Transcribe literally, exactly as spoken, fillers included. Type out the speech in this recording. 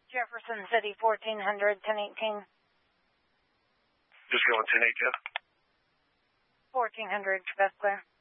Jefferson City, fourteen hundred, ten eighteen. Just going ten eighteen. fourteen hundred, best clear.